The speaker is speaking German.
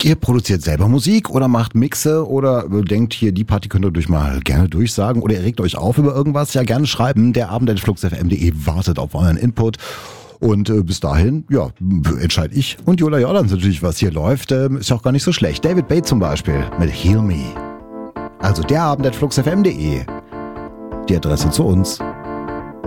Ihr produziert selber Musik oder macht Mixe oder denkt hier, die Party könnt ihr euch mal gerne durchsagen oder ihr regt euch auf über irgendwas, ja gerne schreiben. Der Abend@fluxfm.de wartet auf euren Input. Und bis dahin, ja, entscheide ich und Jola Jordans natürlich, was hier läuft. Ist ja auch gar nicht so schlecht. David Bate zum Beispiel mit Heal Me. Also der Abend@fluxfm.de. Die Adresse zu uns.